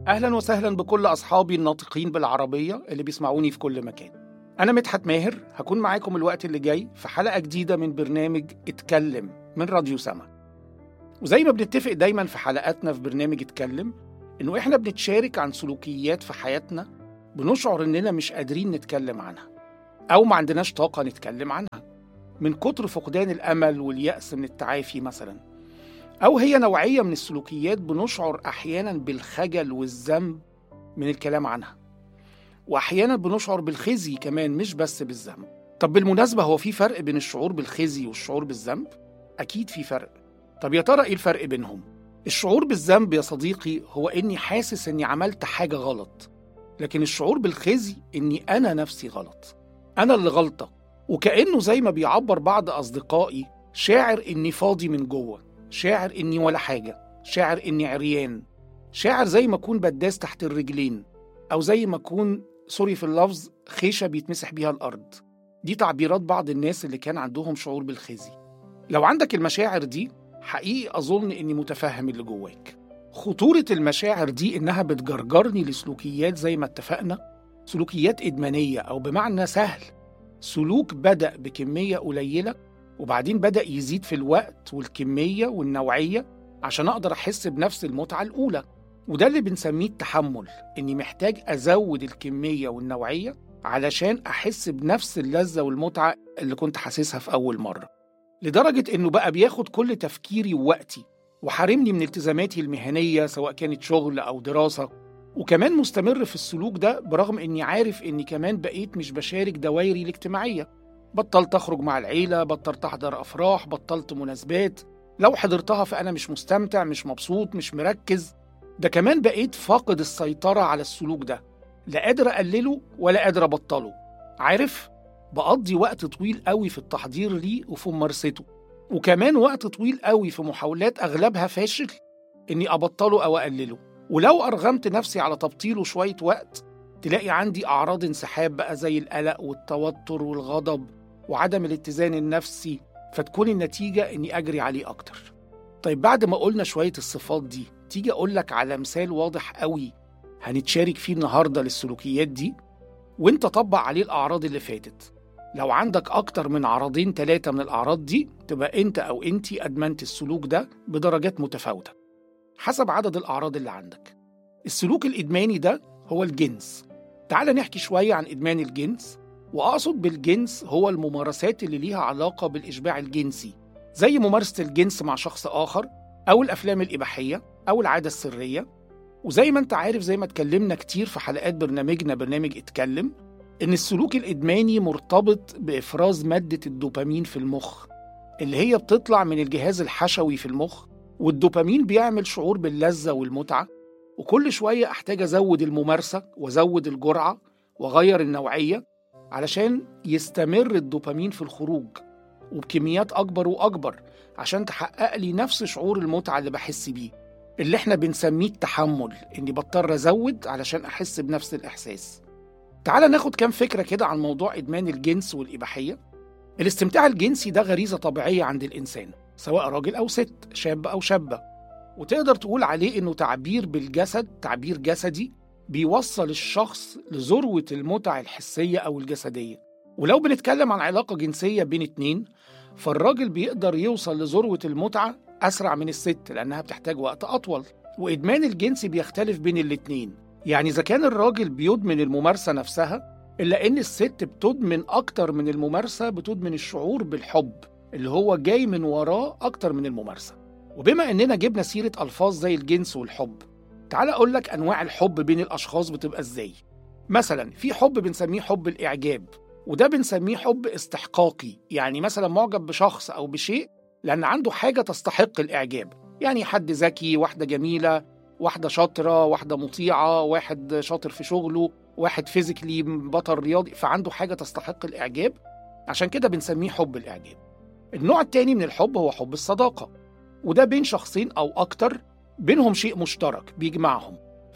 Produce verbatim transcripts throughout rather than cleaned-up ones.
أهلا وسهلا بكل أصحابي الناطقين بالعربية اللي بيسمعوني في كل مكان. أنا مدحت ماهر، هكون معاكم الوقت اللي جاي في حلقة جديدة من برنامج اتكلم من راديو سما. وزي ما بنتفق دايما في حلقاتنا في برنامج اتكلم إنه إحنا بنتشارك عن سلوكيات في حياتنا بنشعر إننا مش قادرين نتكلم عنها أو ما عندناش طاقة نتكلم عنها من كتر فقدان الأمل واليأس من التعافي مثلا، أو هي نوعية من السلوكيات بنشعر أحيانا بالخجل والذنب من الكلام عنها، وأحيانا بنشعر بالخزي كمان مش بس بالذنب. طب بالمناسبة، هو في فرق بين الشعور بالخزي والشعور بالذنب؟ أكيد في فرق. طب يا ترى إيه الفرق بينهم؟ الشعور بالذنب يا صديقي هو إني حاسس إني عملت حاجة غلط، لكن الشعور بالخزي إني أنا نفسي غلط، أنا اللي غلطة، وكأنه زي ما بيعبر بعض أصدقائي شاعر إني فاضي من جوه، شاعر إني ولا حاجة، شاعر إني عريان، شاعر زي ما أكون بداس تحت الرجلين، أو زي ما أكون سوري في اللفظ خيشة بيتمسح بيها الأرض. دي تعبيرات بعض الناس اللي كان عندهم شعور بالخزي. لو عندك المشاعر دي حقيقي أظن إني متفهم اللي جواك. خطورة المشاعر دي إنها بتجرجرني لسلوكيات زي ما اتفقنا، سلوكيات إدمانية، أو بمعنى سهل سلوك بدأ بكمية قليلة وبعدين بدأ يزيد في الوقت والكمية والنوعية عشان أقدر أحس بنفس المتعة الأولى. وده اللي بنسميه التحمل، إني محتاج أزود الكمية والنوعية علشان أحس بنفس اللذة والمتعة اللي كنت حاسسها في أول مرة، لدرجة إنه بقى بياخد كل تفكيري ووقتي وحارمني من التزاماتي المهنية سواء كانت شغل أو دراسة. وكمان مستمر في السلوك ده برغم إني عارف إني كمان بقيت مش بشارك دوائري الاجتماعية، بطلت أخرج مع العيلة، بطلت أحضر أفراح، بطلت مناسبات، لو حضرتها فأنا مش مستمتع، مش مبسوط، مش مركز. ده كمان بقيت فاقد السيطرة على السلوك ده، لا قادر أقلله ولا قادر أبطله. عارف، بقضي وقت طويل قوي في التحضير ليه وفي ممارسته، وكمان وقت طويل قوي في محاولات أغلبها فاشل إني أبطله أو أقلله. ولو أرغمت نفسي على تبطيله شوية وقت تلاقي عندي أعراض انسحاب بقى زي القلق والتوتر والغضب وعدم الاتزان النفسي، فتكون النتيجة إني أجري عليه أكتر. طيب بعد ما قلنا شوية الصفات دي، تيجي أقولك على مثال واضح قوي هنتشارك فيه النهاردة للسلوكيات دي وانت طبق عليه الأعراض اللي فاتت. لو عندك أكتر من عرضين ثلاثة من الأعراض دي تبقى انت أو انتي أدمنت السلوك ده بدرجات متفاوتة حسب عدد الأعراض اللي عندك. السلوك الإدماني ده هو الجنس. تعال نحكي شوية عن إدمان الجنس، وأقصد بالجنس هو الممارسات اللي ليها علاقة بالإشباع الجنسي، زي ممارسة الجنس مع شخص آخر، أو الأفلام الإباحية، أو العادة السرية. وزي ما أنت عارف، زي ما اتكلمنا كتير في حلقات برنامجنا برنامج اتكلم، إن السلوك الإدماني مرتبط بإفراز مادة الدوبامين في المخ اللي هي بتطلع من الجهاز الحشوي في المخ، والدوبامين بيعمل شعور باللذة والمتعة. وكل شوية أحتاج أزود الممارسة وأزود الجرعة وأغير النوعية علشان يستمر الدوبامين في الخروج وبكميات أكبر وأكبر عشان تحقق لي نفس شعور المتعة اللي بحس بيه، اللي احنا بنسميه التحمل، إني بضطر أزود علشان أحس بنفس الإحساس. تعال ناخد كام فكرة كده عن موضوع إدمان الجنس والإباحية. الاستمتاع الجنسي ده غريزة طبيعية عند الإنسان، سواء راجل أو ست، شاب أو شابة، وتقدر تقول عليه إنه تعبير بالجسد، تعبير جسدي بيوصل الشخص لذروة المتعة الحسية أو الجسدية. ولو بنتكلم عن علاقة جنسية بين اتنين، فالراجل بيقدر يوصل لذروة المتعة أسرع من الست لأنها بتحتاج وقت أطول. وإدمان الجنسي بيختلف بين الاتنين، يعني إذا كان الراجل بيدمن الممارسة نفسها، إلا إن الست بتدمن أكتر من الممارسة، بتدمن الشعور بالحب اللي هو جاي من وراه أكتر من الممارسة. وبما إننا جبنا سيرة ألفاظ زي الجنس والحب، تعال أقولك أنواع الحب بين الأشخاص بتبقى إزاي. مثلا في حب بنسميه حب الإعجاب، وده بنسميه حب استحقاقي، يعني مثلا معجب بشخص أو بشيء لأن عنده حاجة تستحق الإعجاب، يعني حد ذكي، واحدة جميلة، واحدة شاطرة، واحدة مطيعة، واحد شاطر في شغله، واحد فيزيكلي بطل رياضي، فعنده حاجة تستحق الإعجاب، عشان كده بنسميه حب الإعجاب. النوع التاني من الحب هو حب الصداقة، وده بين شخصين أو أكتر بينهم شيء مشترك بيجمعهم،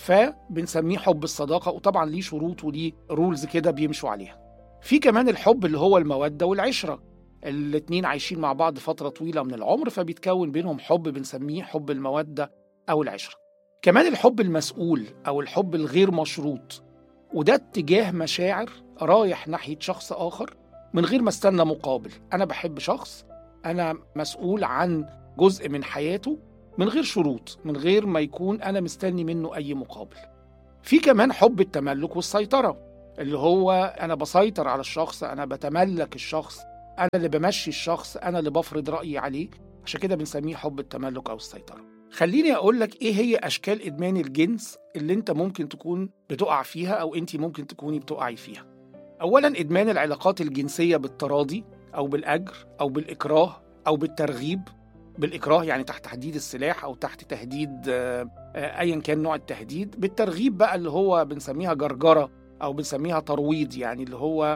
فبنسميه حب الصداقة، وطبعا ليه شروط وليه رولز كده بيمشوا عليها. في كمان الحب اللي هو المودة والعشرة، الاتنين عايشين مع بعض فترة طويلة من العمر فبيتكون بينهم حب بنسميه حب المودة أو العشرة. كمان الحب المسؤول أو الحب الغير مشروط، وده اتجاه مشاعر رايح ناحية شخص آخر من غير ما استنى مقابل. أنا بحب شخص، أنا مسؤول عن جزء من حياته من غير شروط، من غير ما يكون أنا مستني منه أي مقابل. في كمان حب التملك والسيطرة، اللي هو أنا بسيطر على الشخص، أنا بتملك الشخص، أنا اللي بمشي الشخص، أنا اللي بفرض رأيي عليه. عشان كده بنسميه حب التملك أو السيطرة. خليني أقول لك إيه هي أشكال إدمان الجنس اللي أنت ممكن تكون بتقع فيها أو أنت ممكن تكوني بتقعي فيها. أولاً إدمان العلاقات الجنسية بالتراضي أو بالأجر أو بالإكراه أو بالترغيب. بالإكراه يعني تحت تهديد السلاح أو تحت تهديد أيا كان نوع التهديد. بالترغيب بقى اللي هو بنسميها جرجرة أو بنسميها ترويض، يعني اللي هو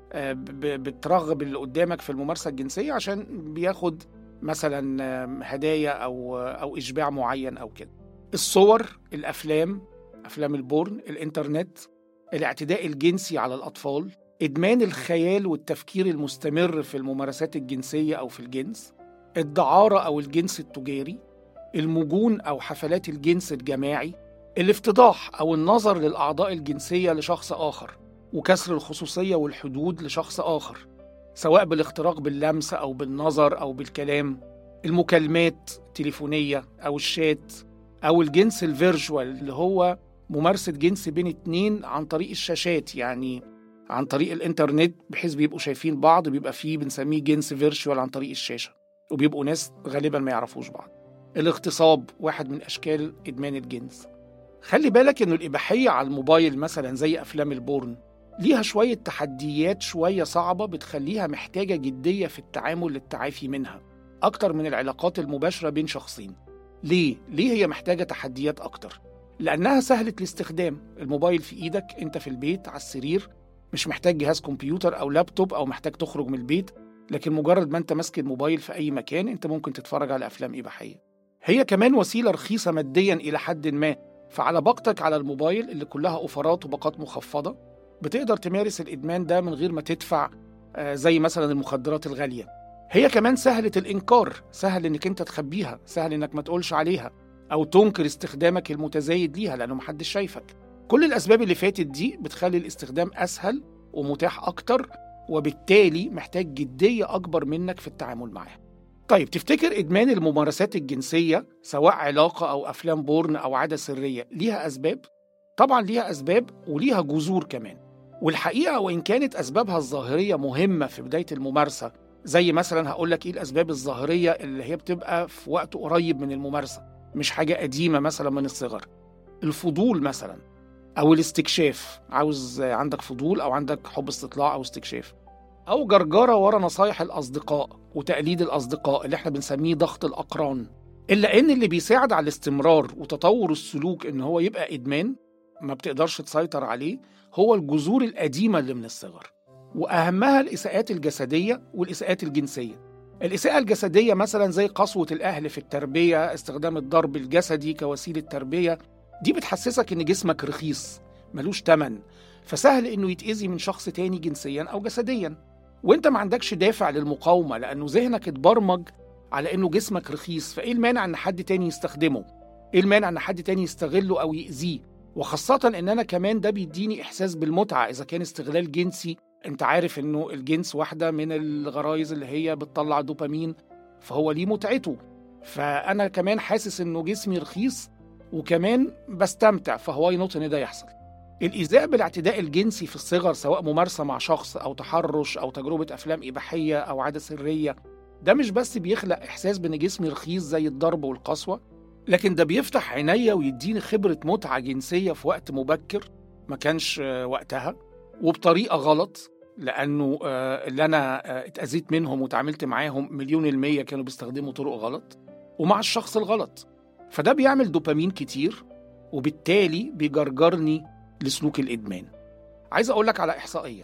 بترغب اللي قدامك في الممارسة الجنسية عشان بياخد مثلا هدايا أو أو إشباع معين أو كده. الصور، الأفلام، أفلام البورن، الإنترنت، الاعتداء الجنسي على الأطفال، إدمان الخيال والتفكير المستمر في الممارسات الجنسية أو في الجنس، الدعارة أو الجنس التجاري، المجون أو حفلات الجنس الجماعي، الافتضاح أو النظر للأعضاء الجنسية لشخص آخر، وكسر الخصوصية والحدود لشخص آخر سواء بالاختراق باللمس أو بالنظر أو بالكلام، المكالمات التليفونية أو الشات، أو الجنس الفيرجوال اللي هو ممارسة جنس بين اتنين عن طريق الشاشات، يعني عن طريق الإنترنت بحيث بيبقوا شايفين بعض، بيبقى فيه بنسميه جنس فيرجوال عن طريق الشاشة، وبيبقوا ناس غالبا ما يعرفوش بعض. الاغتصاب واحد من أشكال إدمان الجنس. خلي بالك إنه الإباحية على الموبايل مثلا زي أفلام البورن ليها شوية تحديات شوية صعبة بتخليها محتاجة جدية في التعامل للتعافي منها أكتر من العلاقات المباشرة بين شخصين. ليه؟ ليه هي محتاجة تحديات أكتر؟ لأنها سهلة الاستخدام. الموبايل في إيدك، أنت في البيت على السرير، مش محتاج جهاز كمبيوتر أو لابتوب أو محتاج تخرج من البيت، لكن مجرد ما أنت ماسك الموبايل في أي مكان أنت ممكن تتفرج على أفلام إباحية. هي كمان وسيلة رخيصة ماديا إلى حد ما، فعلى باقتك على الموبايل اللي كلها أوفرات وباقات مخفضة بتقدر تمارس الإدمان ده من غير ما تدفع زي مثلا المخدرات الغالية. هي كمان سهلة الإنكار، سهل إنك أنت تخبيها، سهل إنك ما تقولش عليها أو تنكر استخدامك المتزايد ليها لأنه محدش شايفك. كل الأسباب اللي فاتت دي بتخلي الاستخدام أسهل ومتاح أكتر، وبالتالي محتاج جدية أكبر منك في التعامل معها. طيب، تفتكر إدمان الممارسات الجنسية سواء علاقة أو أفلام بورن أو عادة سرية ليها أسباب؟ طبعا ليها أسباب وليها جذور كمان. والحقيقة وإن كانت أسبابها الظاهرية مهمة في بداية الممارسة، زي مثلا هقولك إيه الأسباب الظاهرية اللي هي بتبقى في وقت قريب من الممارسة، مش حاجة قديمة مثلا من الصغر. الفضول مثلا أو الاستكشاف، عاوز عندك فضول أو عندك حب استطلاع أو استكشاف، أو جرجرة ورا نصايح الأصدقاء وتقليد الأصدقاء اللي احنا بنسميه ضغط الأقران. إلا إن اللي بيساعد على الاستمرار وتطور السلوك إن هو يبقى إدمان ما بتقدرش تسيطر عليه هو الجذور القديمة اللي من الصغر، وأهمها الإساءات الجسدية والإساءات الجنسية. الإساءة الجسدية مثلا زي قسوة الأهل في التربية، استخدام الضرب الجسدي كوسيلة تربية، دي بتحسسك إن جسمك رخيص ملوش تمن، فسهل إنه يتأذي من شخص تاني جنسيا أو جسديا، وإنت ما عندكش دافع للمقاومة لأنه ذهنك اتبرمج على إنه جسمك رخيص. فإيه المانع إن حد تاني يستخدمه؟ إيه المانع إن حد تاني يستغله أو يأذيه؟ وخاصة إن أنا كمان ده بيديني إحساس بالمتعة إذا كان استغلال جنسي. أنت عارف إنه الجنس واحدة من الغرائز اللي هي بتطلع دوبامين، فهو ليه متعته، فأنا كمان حاسس إنه جسمي رخيص وكمان بستمتع، فهو ينط إن ده يحصل. الإيذاء بالاعتداء الجنسي في الصغر سواء ممارسة مع شخص أو تحرش أو تجربة أفلام إباحية أو عادة سرية، ده مش بس بيخلق إحساس بإن جسمي رخيص زي الضرب والقسوة، لكن ده بيفتح عينيا ويديني خبرة متعة جنسية في وقت مبكر ما كانش وقتها وبطريقة غلط، لأنه اللي أنا اتأذيت منهم وتعاملت معاهم مليون المية كانوا بيستخدموا طرق غلط ومع الشخص الغلط. فده بيعمل دوبامين كتير وبالتالي بيجرجرني لسلوك الإدمان. عايز أقولك على إحصائية،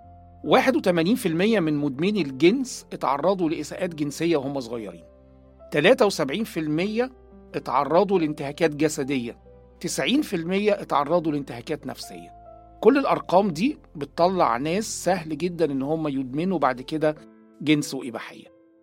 واحد وثمانين بالمية من مدمني الجنس اتعرضوا لإساءات جنسية وهم صغيرين، ثلاثة وسبعين بالمية اتعرضوا لانتهاكات جسدية، تسعين بالمية اتعرضوا لانتهاكات نفسية. كل الأرقام دي بتطلع ناس سهل جدا إن هم يدمنوا بعد كده جنس وإباحية.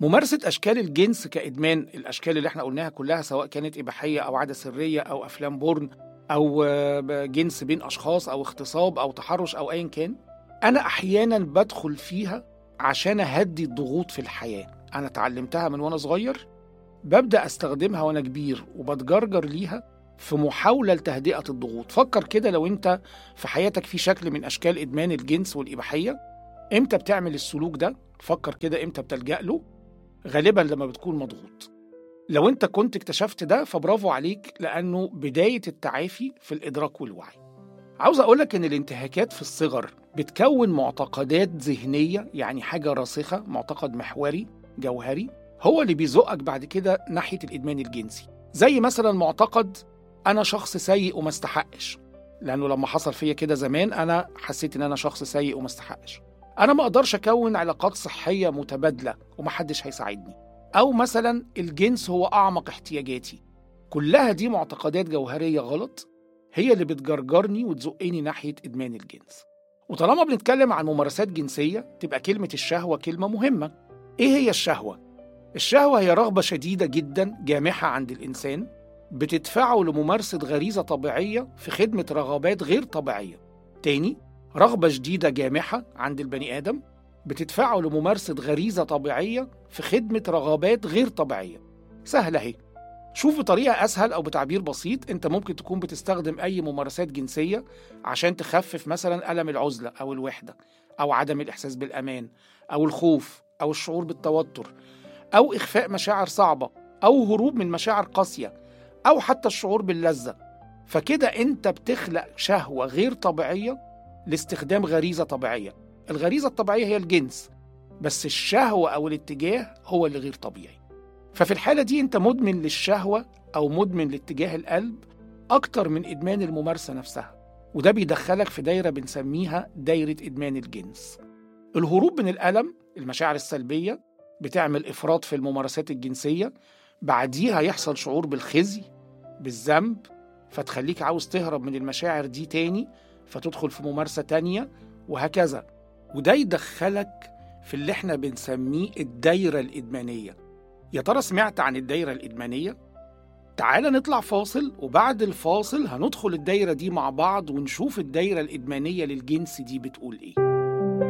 ممارسة أشكال الجنس كإدمان، الأشكال اللي احنا قلناها كلها سواء كانت إباحية أو عادة سرية أو أفلام بورن أو جنس بين أشخاص أو اغتصاب أو تحرش أو أيا كان، أنا أحيانا بدخل فيها عشان أهدي الضغوط في الحياة. أنا اتعلمتها من وأنا صغير، ببدأ أستخدمها وأنا كبير وبتجرجر ليها في محاولة لتهدئة الضغوط. فكر كده، لو أنت في حياتك في شكل من أشكال إدمان الجنس والإباحية، إمتى بتعمل السلوك ده؟ فكر كده إمتى بتلجأ له؟ غالبا لما بتكون مضغوط. لو أنت كنت اكتشفت ده فبرافو عليك، لأنه بداية التعافي في الإدراك والوعي. عاوز أقولك إن الانتهاكات في الصغر بتكون معتقدات ذهنية، يعني حاجة راسخة، معتقد محوري جوهري هو اللي بيزقك بعد كده ناحية الإدمان الجنسي. زي مثلا معتقد أنا شخص سيء وما استحقش، لأنه لما حصل فيا كده زمان أنا حسيت إن أنا شخص سيء وما استحقش. أنا ما أقدرش أكون علاقات صحية متبادلة ومحدش هيساعدني. أو مثلا الجنس هو أعمق احتياجاتي. كلها دي معتقدات جوهرية غلط، هي اللي بتجرجرني وتزقني ناحية إدمان الجنس. وطالما بنتكلم عن ممارسات جنسية، تبقى كلمة الشهوة كلمة مهمة. إيه هي الشهوة؟ الشهوة هي رغبة شديدة جدا جامحة عند الإنسان بتدفعه لممارسة غريزة طبيعية في خدمة رغبات غير طبيعية. تاني، رغبة شديدة جامحة عند البني آدم بتدفعه لممارسة غريزة طبيعية في خدمة رغبات غير طبيعية. سهلة هي. شوف بطريقة أسهل أو بتعبير بسيط، أنت ممكن تكون بتستخدم أي ممارسات جنسية عشان تخفف مثلا ألم العزلة أو الوحدة أو عدم الإحساس بالأمان أو الخوف أو الشعور بالتوتر أو إخفاء مشاعر صعبة أو هروب من مشاعر قاسية أو حتى الشعور باللذة. فكده أنت بتخلق شهوة غير طبيعية لاستخدام غريزة طبيعية. الغريزة الطبيعية هي الجنس، بس الشهوة أو الاتجاه هو اللي غير طبيعي. ففي الحالة دي أنت مدمن للشهوة أو مدمن لاتجاه القلب أكتر من إدمان الممارسة نفسها، وده بيدخلك في دايرة بنسميها دايرة إدمان الجنس. الهروب من الألم، المشاعر السلبية، بتعمل إفراط في الممارسات الجنسية، بعديها يحصل شعور بالخزي بالذنب، فتخليك عاوز تهرب من المشاعر دي تاني فتدخل في ممارسة تانية، وهكذا. وده يدخلك في اللي احنا بنسميه الدايرة الإدمانية. يا ترى سمعت عن الدايرة الإدمانية؟ تعال نطلع فاصل، وبعد الفاصل هندخل الدايرة دي مع بعض ونشوف الدايرة الإدمانية للجنس دي بتقول إيه.